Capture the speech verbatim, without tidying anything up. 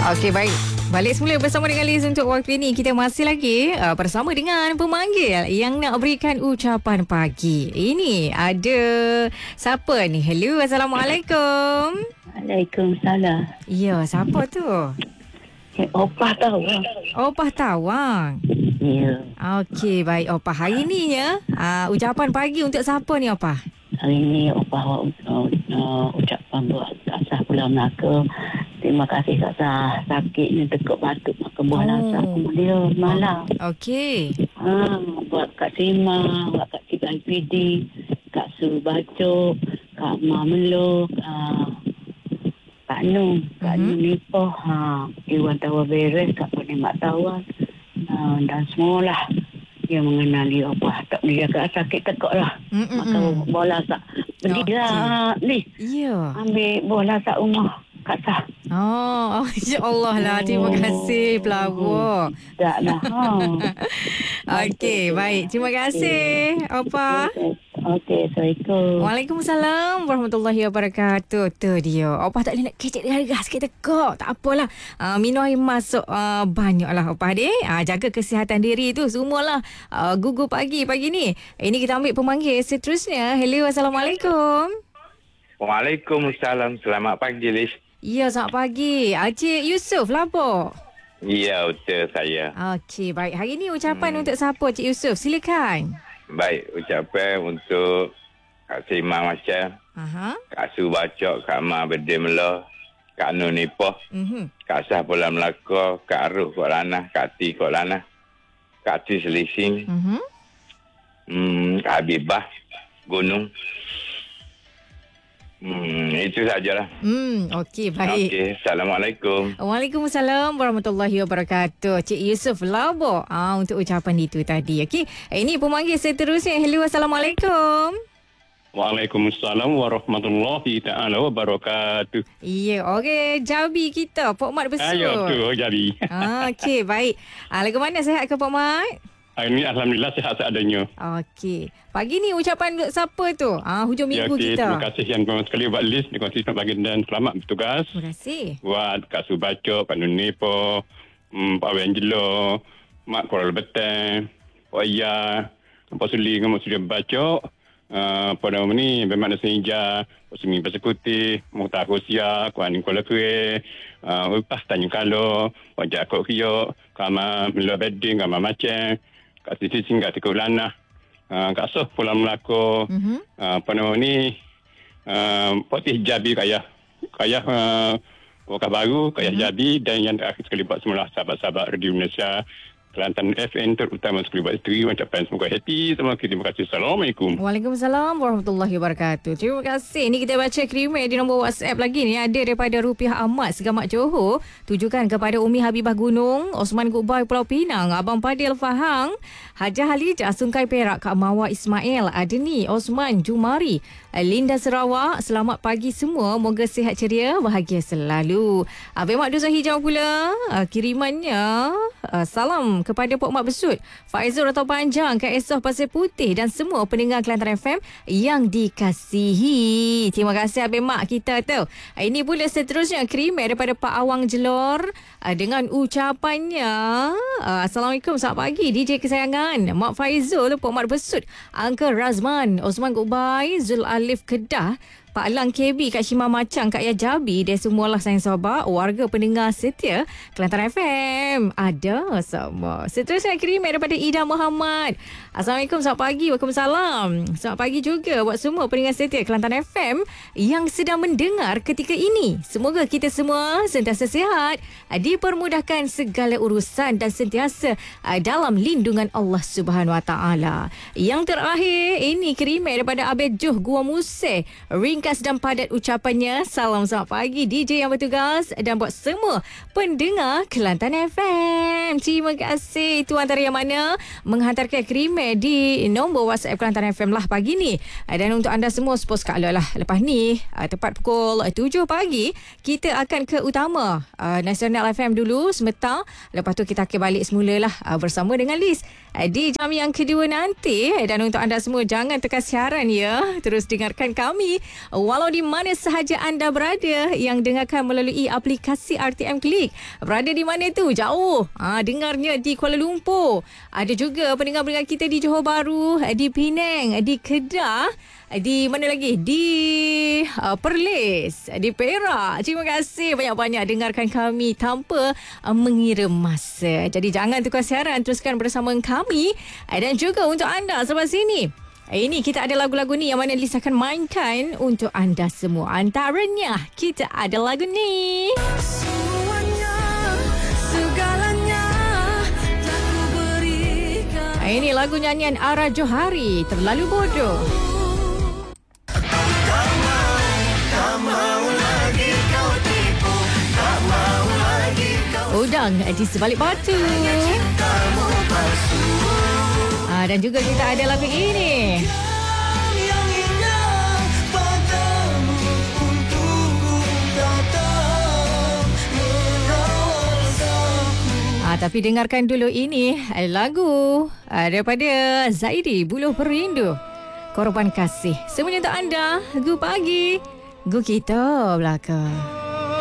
Okey, baik. Balik semula bersama dengan Liz untuk waktu ini. Kita masih lagi uh, bersama dengan pemanggil yang nak berikan ucapan pagi. Ini ada siapa ni? Hello, Assalamualaikum. Waalaikumsalam. Ya, siapa tu? Eh, Opah Tawang. Opah Tawang. Ya. Okey, baik Opah. Hari ni ya, uh, ucapan pagi untuk siapa ni Opah? Hari ni Opah uh, uh, ucapan buat Kak Sah Pulau Melaka. Terima kasih Kak Sah. Sakit ni tekuk batuk makan buah Oh. lasak dia malam. Okey. Ha, buat Kak Sima, buat Kak Cik I P D, Kak Su Bacok, Kak Ma Melo, uh, Kak Nu, Kak Mhm. Nu Nipoh, ha, Iwan Tawar Beres, Kak Penimak Tawar, uh, dan semualah yang mengenali Opah. Tak boleh agak sakit tekuk lah. Mm-mm. Makan bola lasak. Belilah ni, Ya. ambil bola lasak rumah Kak Sah. Oh, oh insya-Allah lah. Terima kasih pelawak. Tak lah. Ha. Okey, baik. Terima kasih, Opah. Okey, Assalamualaikum. Waalaikumsalam warahmatullahi wabarakatuh. Tu dia. Opah tak boleh nak kecek dia harga sikit tekuk. Tak apalah. Uh, minum air masuk uh, banyaklah Opah deh. Uh, jaga kesihatan diri tu semualah. Uh, gugur pagi pagi ni. Ini kita ambil pemanggil seterusnya. Hello, Assalamualaikum. Waalaikumsalam. Selamat pagi, Liz. Ya, selamat pagi. Encik Yusof lapor. Ya, betul saya. Okey, baik. Hari ni ucapan Hmm. untuk siapa, Cik Yusof? Silakan. Baik, ucapan untuk Kak Simang Macam, Aha. Kak Su Bacok, Kak Ma Bede Melo, Kak Nu Nipoh, Mhm. Kak Sah Pulau Melaka, Kak Ruh Kok Lanah, Kak Ti Kok Lanah, Kak Ti Selising, Mhm. hmm, Kak Habibah, Gunung. Hmm, itu sajalah. Hmm, okey, baik. Okey, Assalamualaikum. Waalaikumsalam warahmatullahi wabarakatuh. Cik Yusof Labo ah, untuk ucapan itu tadi. Okey. Ini pemanggil seterusnya. Hello, Assalamualaikum. Waalaikumsalam warahmatullahi ta'ala wabarakatuh. Ya, okey. Jabi kita, Pok Mat Besut. Ayo tu jadi. Ah, okey, baik. Ah, lagu mana sihat ke Pok Mat? Hari ni Alhamdulillah sihat seadanya. Okey. Pagi ni ucapan untuk siapa tu? Ah, hujung Ya, minggu okey. kita. Terima kasih yang pertama sekali buat list. Terima kasih selamat pagi dan selamat bertugas. Terima kasih. Buat Kak Subacok, Pak Nunipo, hmm, Pak Wengelo, Mak Kuala Beteng, Pak Iya, Pak Suli, Mak Suli Bacok, uh, Pak nama ni, Bemak Nasi Hijau, Pak Sumi Pasekuti, Muhtar Kosia, Kuan Kuala Kue, uh, Upah Tanjung Kalo, Pak Jakok Kiyok, Kama Melo Beding, Kama Macang, Kak Siti Singgah Tikuk Lanah, uh, Kak Soh Pulau Melaka, Mhm. uh, apa nama ni, uh, Potih Jabi Kayah, Kayah uh, Wakaf Baru, Kayah Mhm. Jabi, dan yang terakhir sekali buat semula sahabat-sahabat Radio Indonesia, Kelantan F M, terutama sekali buat isteri, ucapan semoga happy. Terima kasih. Assalamualaikum. Waalaikumsalam warahmatullahi wabarakatuh. Terima kasih. Ini kita baca krimen di nombor WhatsApp lagi ni. Ada daripada Rupiah Ahmad Segamat Johor. Tujukan kepada Umi Habibah Gunung, Osman Gubay Pulau Pinang, Abang Padil Fahang, Hajah Halijah Sungkai Perak, Kak Mawar Ismail, Adni, Osman Jumari, Linda Sarawak. Selamat pagi semua. Moga sihat ceria, bahagia selalu. Abang Mak Dusun Hijau pula. Uh, kirimannya uh, salam kepada Pok Mak Besut, Faizul Ratau Panjang, Kak Esah Pasir Putih dan semua pendengar Kelantan F M yang dikasihi. Terima kasih Abang Mak kita tu. Ini pula seterusnya krimen daripada Pak Awang Jelor uh, dengan ucapannya uh, Assalamualaikum, selamat pagi D J kesayangan Mak Faizul, Pok Mak Besut, Uncle Razman, Osman Gubay, Zul Alif Kedah, Pak Lang K B, Kak Shima Macang, Kak Ya Jabi, dia semualah sayang sahabat, warga pendengar setia Kelantan F M. Ada sama. Seterusnya kiriman daripada Ida Muhammad. Assalamualaikum, selamat pagi. Waalaikumsalam. Selamat pagi juga buat semua pendengar setia Kelantan F M yang sedang mendengar ketika ini. Semoga kita semua sentiasa sihat, dipermudahkan segala urusan dan sentiasa dalam lindungan Allah Subhanahu Wa Taala. Yang terakhir, ini kiriman daripada Abed Juh Gua Museh. Ringkas dan padat ucapannya. Salam selamat pagi D J yang bertugas dan buat semua pendengar Kelantan F M. Terima kasih. Itu antara yang mana menghantarkan krimen di nombor WhatsApp Kelantan F M lah pagi ni. Dan untuk anda semua, suppose kalau lah lepas ni tepat pukul tujuh pagi kita akan ke utama uh, Nasional F M dulu sebentar. Lepas tu kita akan balik semula lah uh, bersama dengan Liz uh, di jam yang kedua nanti. Dan untuk anda semua, jangan tekan siaran ya. Terus dengarkan kami walau di mana sahaja anda berada yang dengarkan melalui aplikasi R T M Klik. Berada di mana tu? Jauh. Ha, dengarnya di Kuala Lumpur. Ada juga pendengar-pendengar kita di Johor Bahru, di Penang, di Kedah, di mana lagi? Di uh, Perlis, di Perak. Terima kasih banyak-banyak dengarkan kami tanpa uh, mengira masa. Jadi jangan tukar siaran, teruskan bersama kami. Dan juga untuk anda selepas ini, ini kita ada lagu-lagu ni yang mana Liz akan mainkan untuk anda semua. Antaranya kita ada lagu ni. Semuanya, segalanya tak ku berikan. Ini lagu nyanyian Ara Johari, Terlalu Bodoh. Udang di sebalik batu. Ah, dan juga kita ada lagu ini. Ah, tapi dengarkan dulu ini lagu daripada Zaidi, Buluh Perindu, Korban Kasih. Semuanya untuk anda. Gu pagi, gu kita belakang.